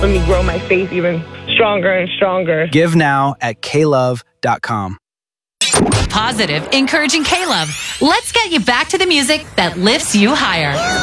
Let me grow my faith even stronger and stronger. Give now at klove.com. Positive, encouraging K-Love. Let's get you back to the music that lifts you higher.